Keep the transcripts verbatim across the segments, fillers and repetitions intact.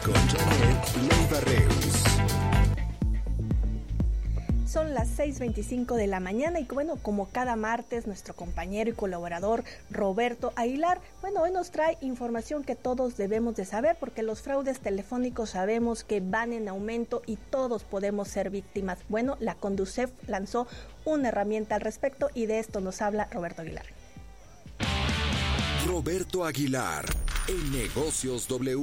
con Janet Leiva Reus. Son las seis veinticinco de la mañana y bueno, como cada martes, nuestro compañero y colaborador Roberto Aguilar, bueno, hoy nos trae información que todos debemos de saber porque los fraudes telefónicos sabemos que van en aumento y todos podemos ser víctimas. Bueno, la Conducef lanzó una herramienta al respecto y de esto nos habla Roberto Aguilar. Roberto Aguilar, en Negocios W.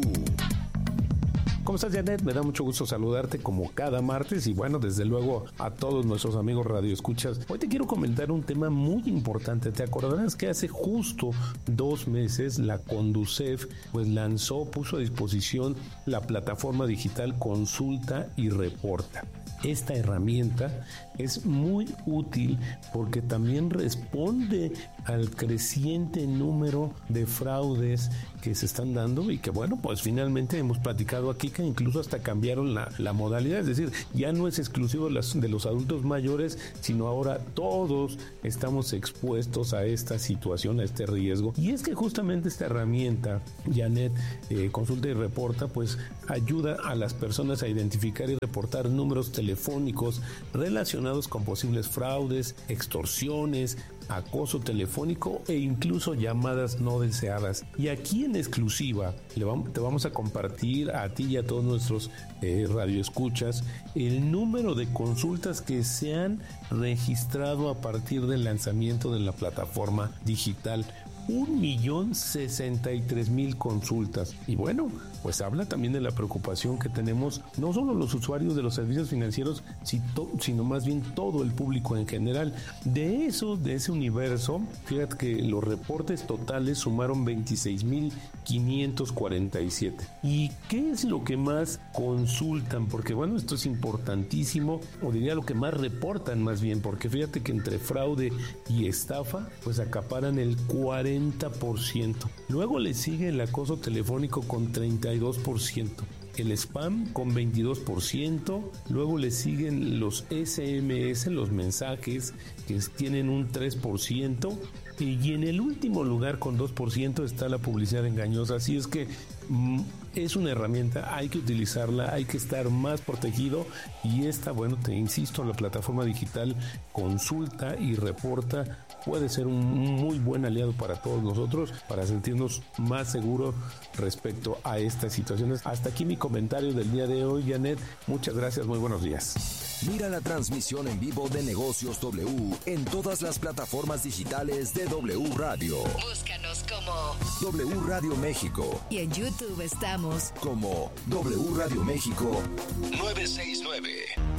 ¿Cómo estás, Janet? Me da mucho gusto saludarte como cada martes y bueno, desde luego a todos nuestros amigos radioescuchas. Hoy te quiero comentar un tema muy importante. Te acordarás que hace justo dos meses la Conducef pues lanzó, puso a disposición la plataforma digital Consulta y Reporta. Esta herramienta es muy útil porque también responde al creciente número de fraudes que se están dando y que bueno, pues finalmente hemos platicado aquí que incluso hasta cambiaron la, la modalidad, es decir, ya no es exclusivo de, las, de los adultos mayores, sino ahora todos estamos expuestos a esta situación, a este riesgo. Y es que justamente esta herramienta, Janet, eh, Consulta y Reporta, pues ayuda a las personas a identificar y reportar números telefónicos relacionados con posibles fraudes, extorsiones, acoso telefónico e incluso llamadas no deseadas. Y aquí en exclusiva le vamos, te vamos a compartir a ti y a todos nuestros eh, radioescuchas el número de consultas que se han registrado a partir del lanzamiento de la plataforma digital. Un millón sesenta y tres mil consultas. Y bueno, pues habla también de la preocupación que tenemos no solo los usuarios de los servicios financieros, sino más bien todo el público en general. De eso, de ese universo, fíjate que los reportes totales sumaron veintiséis mil quinientos cuarenta y siete. ¿Y qué es lo que más consultan? Porque bueno, esto es importantísimo, o diría lo que más reportan más bien, porque fíjate que entre fraude y estafa, pues acaparan el cuarenta por ciento. Luego le sigue el acoso telefónico con treinta y dos por ciento. El spam con veintidós por ciento, luego le siguen los ese eme ese, los mensajes, que tienen un tres por ciento, y en el último lugar con dos por ciento está la publicidad engañosa. Así es que mm, es una herramienta, hay que utilizarla, hay que estar más protegido y esta, bueno, te insisto, la plataforma digital Consulta y Reporta puede ser un muy buen aliado para todos nosotros, para sentirnos más seguros respecto a estas situaciones. Hasta aquí mi comentario del día de hoy, Janet. Muchas gracias, muy buenos días. Mira la transmisión en vivo de Negocios W en todas las plataformas digitales de W Radio. Búscanos como W Radio México. Y en YouTube estamos como W Radio México novecientos sesenta y nueve.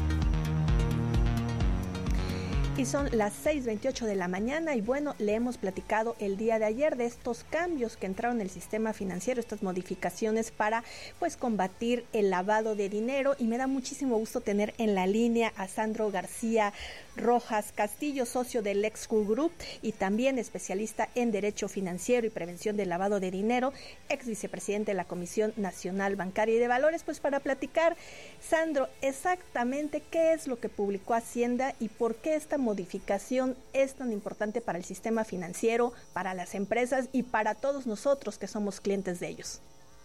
Y son las seis veintiocho de la mañana y bueno, le hemos platicado el día de ayer de estos cambios que entraron en el sistema financiero, estas modificaciones para pues combatir el lavado de dinero y me da muchísimo gusto tener en la línea a Sandro García Rojas Castillo, socio del Lexco Group y también especialista en Derecho Financiero y Prevención del Lavado de Dinero, ex vicepresidente de la Comisión Nacional Bancaria y de Valores, pues para platicar, Sandro, exactamente qué es lo que publicó Hacienda y por qué esta modificación es tan importante para el sistema financiero, para las empresas y para todos nosotros que somos clientes de ellos.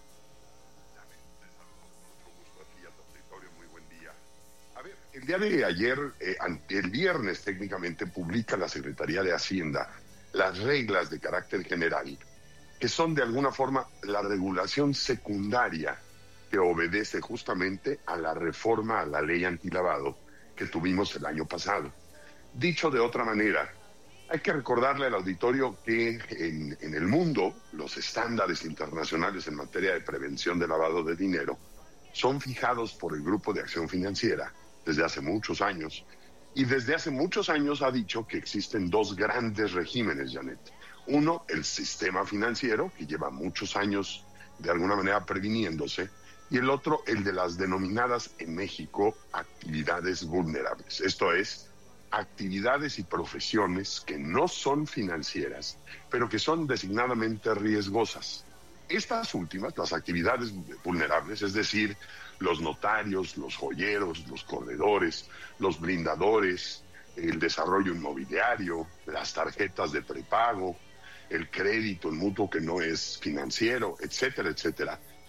El día de ayer, eh, el viernes técnicamente, publica la Secretaría de Hacienda las reglas de carácter general, que son de alguna forma la regulación secundaria que obedece justamente a la reforma a la ley antilavado que tuvimos el año pasado. Dicho de otra manera, hay que recordarle al auditorio que en, en el mundo los estándares internacionales en materia de prevención de lavado de dinero son fijados por el Grupo de Acción Financiera desde hace muchos años, y desde hace muchos años ha dicho que existen dos grandes regímenes, Janet. Uno, el sistema financiero, que lleva muchos años de alguna manera previniéndose, y el otro, el de las denominadas en México actividades vulnerables. Esto es, actividades y profesiones que no son financieras, pero que son designadamente riesgosas. Estas últimas, las actividades vulnerables, es decir, los notarios, los joyeros, los corredores, los blindadores, el desarrollo inmobiliario, las tarjetas de prepago, el crédito, el mutuo que no es financiero, etcétera, etcétera.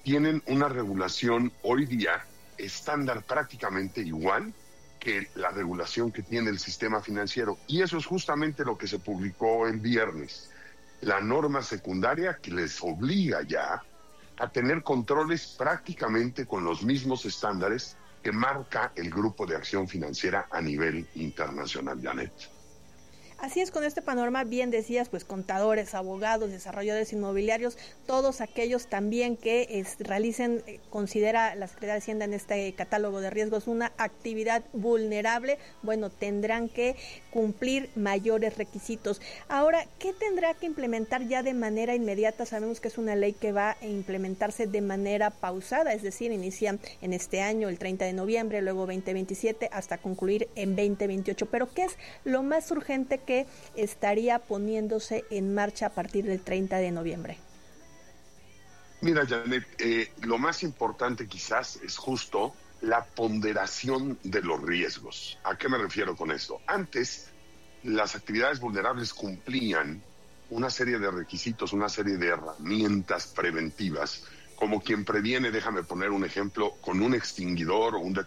tienen una regulación hoy día estándar prácticamente igual que la regulación que tiene el sistema financiero. Y eso es justamente lo que se publicó el viernes. La norma secundaria que les obliga ya a tener controles prácticamente con los mismos estándares que marca el Grupo de Acción Financiera a nivel internacional, Janet. Así es, con este panorama, bien decías, pues contadores, abogados, desarrolladores inmobiliarios, todos aquellos también que es, realicen, eh, considera la Secretaría de Hacienda en este catálogo de riesgos una actividad vulnerable, bueno, tendrán que cumplir mayores requisitos. Ahora, ¿qué tendrá que implementar ya de manera inmediata? Sabemos que es una ley que va a implementarse de manera pausada, es decir, inicia en este año, el treinta de noviembre, luego veinte veintisiete, hasta concluir en veinte veintiocho. Pero, ¿qué es lo más urgente que estaría poniéndose en marcha a partir del treinta de noviembre? Mira, Janet, eh, lo más importante quizás es justo la ponderación de los riesgos. ¿A qué me refiero con esto? Antes, las actividades vulnerables cumplían una serie de requisitos, una serie de herramientas preventivas, como quien previene, déjame poner un ejemplo, con un extinguidor o un